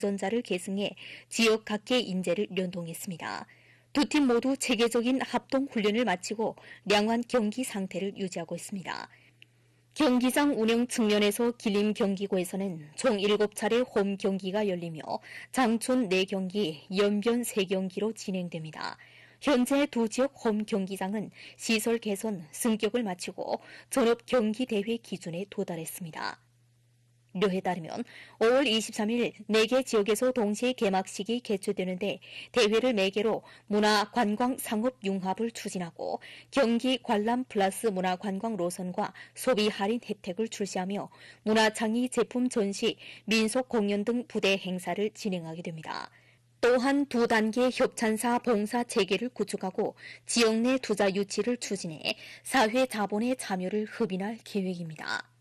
전자를 계승해 지역 각계 인재를 연동했습니다. 두 팀 모두 체계적인 합동 훈련을 마치고 량환 경기 상태를 유지하고 있습니다. 경기장 운영 측면에서 길림 경기고에서는 총 7차례 홈 경기가 열리며 장촌 4경기, 연변 3경기로 진행됩니다. 현재 두 지역 홈 경기장은 시설 개선, 승격을 마치고 전업 경기 대회 기준에 도달했습니다. 료에 따르면 5월 23일 4개 지역에서 동시에 개막식이 개최되는데 대회를 매개로 문화, 관광, 상업 융합을 추진하고 경기 관람 플러스 문화, 관광 노선과 소비 할인 혜택을 출시하며 문화창의 제품 전시, 민속 공연 등 부대 행사를 진행하게 됩니다. 또한 두 단계 협찬사 봉사 체계를 구축하고 지역 내 투자 유치를 추진해 사회 자본의 참여를 흡인할 계획입니다.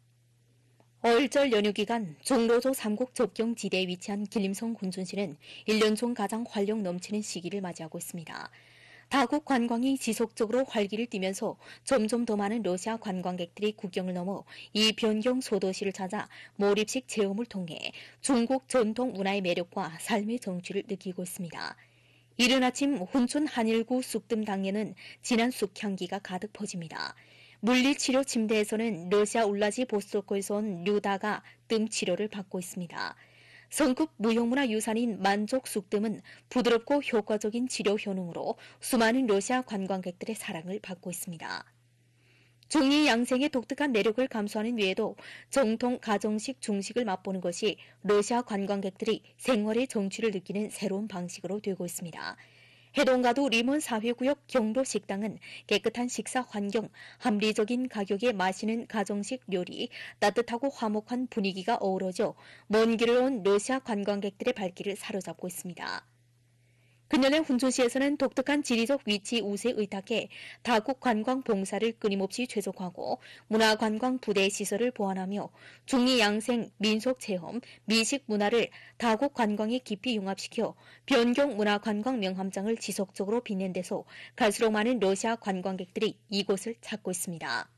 어일절 연휴 기간 종로조 3국 접경 지대에 위치한 길림성 훈촌시는 1년 중 가장 활력 넘치는 시기를 맞이하고 있습니다. 다국 관광이 지속적으로 활기를 띠면서 점점 더 많은 러시아 관광객들이 국경을 넘어 이 변경 소도시를 찾아 몰입식 체험을 통해 중국 전통 문화의 매력과 삶의 정취를 느끼고 있습니다. 이른 아침 훈촌 한일구 쑥뜸당에는 진한 쑥향기가 가득 퍼집니다. 물리치료 침대에서는 러시아 울라지 보스토크에서 온 류다가 뜸 치료를 받고 있습니다. 성급 무형문화 유산인 만족 쑥뜸은 부드럽고 효과적인 치료 효능으로 수많은 러시아 관광객들의 사랑을 받고 있습니다. 중리 양생의 독특한 매력을 감수하는 외에도 정통 가정식 중식을 맛보는 것이 러시아 관광객들이 생활의 정취를 느끼는 새로운 방식으로 되고 있습니다. 해동가도 리몬 사회구역 경로 식당은 깨끗한 식사 환경, 합리적인 가격에 맛있는 가정식 요리, 따뜻하고 화목한 분위기가 어우러져 먼 길을 온 러시아 관광객들의 발길을 사로잡고 있습니다. 근년에 훈촌시에서는 독특한 지리적 위치 우세에 의탁해 다국 관광 봉사를 끊임없이 최적화하고 문화관광 부대 시설을 보완하며 중리 양생, 민속 체험, 미식 문화를 다국 관광에 깊이 융합시켜 변경 문화관광 명함장을 지속적으로 빛낸 데서 갈수록 많은 러시아 관광객들이 이곳을 찾고 있습니다.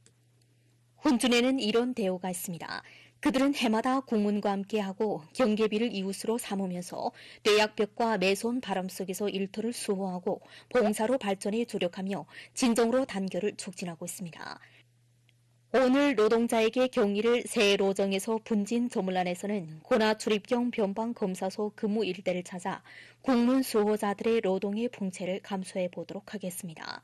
훈촌에는 이런 대우가 있습니다. 그들은 해마다 국문과 함께하고 경계비를 이웃으로 삼으면서 뇌약벽과 매서운 바람 속에서 일터를 수호하고 봉사로 발전에 조력하며 진정으로 단결을 촉진하고 있습니다. 오늘 노동자에게 경의를 새 로정에서 분진 저물란에서는 고나 출입경 변방검사소 근무 일대를 찾아 국문 수호자들의 노동의 풍채를 감수해 보도록 하겠습니다.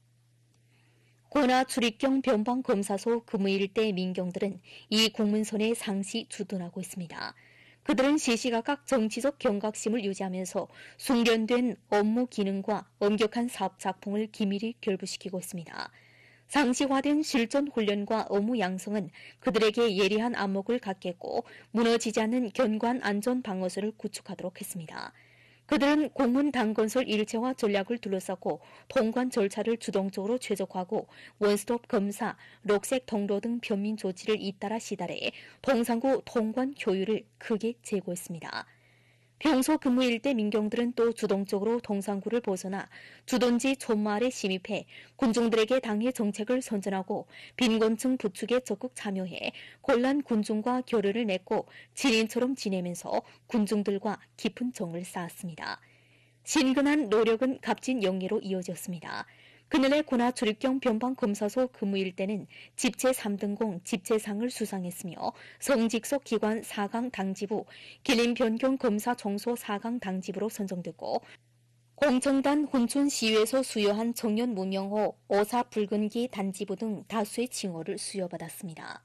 고나 출입경 변방검사소 근무 일대 민경들은 이 국문선에 상시 주둔하고 있습니다. 그들은 시시각각 정치적 경각심을 유지하면서 숙련된 업무 기능과 엄격한 사업 작풍을 기밀히 결부시키고 있습니다. 상시화된 실전 훈련과 업무 양성은 그들에게 예리한 안목을 갖게 했고 무너지지 않는 견고한 안전 방어선을 구축하도록 했습니다. 그들은 공문 당건설 일체화 전략을 둘러싸고 통관 절차를 주동적으로 최적화하고 원스톱 검사, 록색 통로 등 변민 조치를 잇따라 시달해 통상구 통관 효율을 크게 제고했습니다. 평소 근무 일대 민경들은 또 주동적으로 동상구를 벗어나 주둔지 촌마을에 침입해 군중들에게 당의 정책을 선전하고 빈곤층 부축에 적극 참여해 곤란 군중과 교류를 맺고 친인처럼 지내면서 군중들과 깊은 정을 쌓았습니다. 신근한 노력은 값진 영예로 이어졌습니다. 그날의 고나 출입경 변방검사소 근무일 때는 집체 3등공 집체상을 수상했으며 성직속 기관 4강 당지부, 길림 변경 검사 총소 4강 당지부로 선정됐고 공청단 훈촌시의회에서 수여한 청년 문명호, 오사 붉은기 단지부 등 다수의 칭호를 수여받았습니다.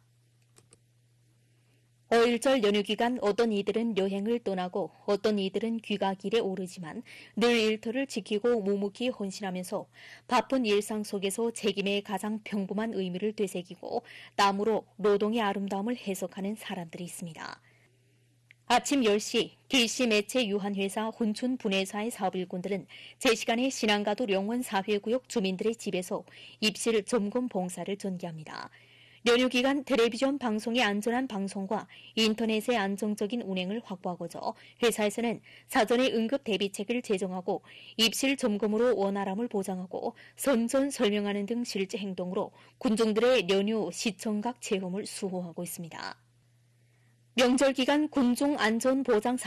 어일절 연휴 기간 어떤 이들은 여행을 떠나고 어떤 이들은 귀가길에 오르지만 늘 일터를 지키고 묵묵히 헌신하면서 바쁜 일상 속에서 책임의 가장 평범한 의미를 되새기고 땀으로 노동의 아름다움을 해석하는 사람들이 있습니다. 아침 10시 길시 매체 유한회사 훈촌 분해사의 사업 일꾼들은 제시간에 신안가도 령원 사회구역 주민들의 집에서 입실 점검 봉사를 전개합니다. 연휴 기간 텔레비전 방송의 안전한 방송과 인터넷의 안정적인 운행을 확보하고자 회사에서는 사전에 응급 대비책을 제정하고 입실 점검으로 원활함을 보장하고 선전 설명하는 등 실제 행동으로 군중들의 연휴 시청각 체험을 수호하고 있습니다. 명절 기간 군중 안전 보장